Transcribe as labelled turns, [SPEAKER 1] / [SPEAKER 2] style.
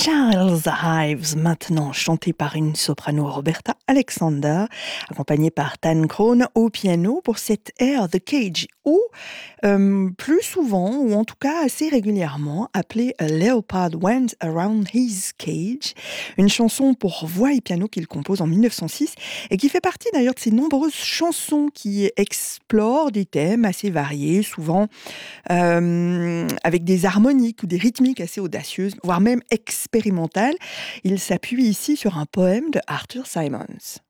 [SPEAKER 1] Charles Ives, maintenant chanté par une soprano Roberta Alexander, accompagnée par Tan Krohn au piano pour cette air The Cage, ou plus souvent, ou en tout cas assez régulièrement, appelée A Leopard Went Around His Cage, une chanson pour voix et piano qu'il compose en 1906 et qui fait partie d'ailleurs de ces nombreuses chansons qui explorent des thèmes assez variés, souvent avec des harmoniques ou des rythmiques assez audacieuses, voire même expérimentales. Il s'appuie ici sur un poème de Arthur Symons.